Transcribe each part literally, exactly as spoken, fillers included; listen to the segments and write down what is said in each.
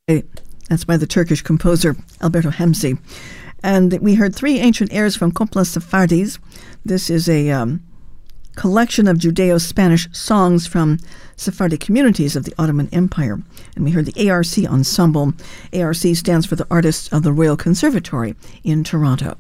That's by the Turkish composer Alberto Hemzi. And we heard three ancient airs from Copla Sephardis. This is a um, collection of Judeo-Spanish songs from Sephardi communities of the Ottoman Empire. And we heard the A R C Ensemble. A R C stands for the Artists of the Royal Conservatory in Toronto.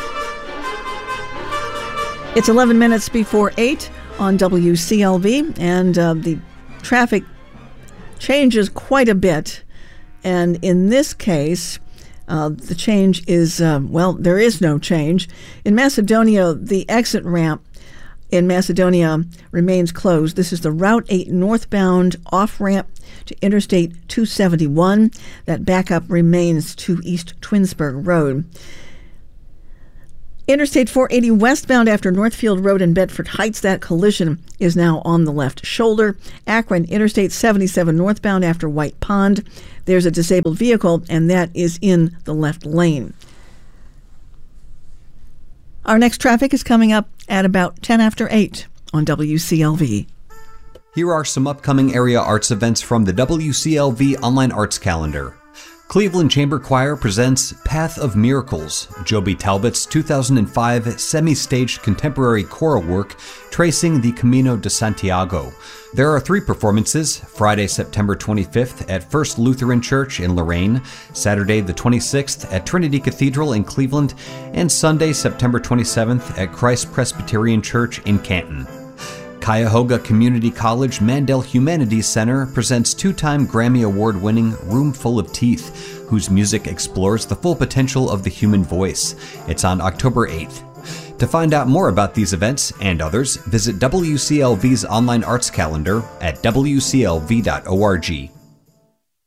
It's eleven minutes before eight on W C L V, and uh, the traffic changes quite a bit. And in this case, uh, the change is, uh, well, there is no change. In Macedonia, the exit ramp in Macedonia remains closed. This is the Route eight northbound off-ramp to Interstate two seventy-one. That backup remains to East Twinsburg Road. Interstate four eighty westbound after Northfield Road in Bedford Heights, that collision is now on the left shoulder. Akron Interstate seventy-seven northbound after White Pond, there's a disabled vehicle, and that is in the left lane. Our next traffic is coming up at about ten after eight on W C L V. Here are some upcoming area arts events from the W C L V Online Arts Calendar. Cleveland Chamber Choir presents Path of Miracles, Joby Talbot's two thousand five semi-staged contemporary choral work tracing the Camino de Santiago. There are three performances, Friday, September twenty-fifth at First Lutheran Church in Lorain, Saturday the twenty-sixth at Trinity Cathedral in Cleveland, and Sunday, September twenty-seventh at Christ Presbyterian Church in Canton. Cuyahoga Community College Mandel Humanities Center presents two-time Grammy Award-winning Room Full of Teeth, whose music explores the full potential of the human voice. It's on October eighth. To find out more about these events and others, visit W C L V's online arts calendar at W C L V dot org.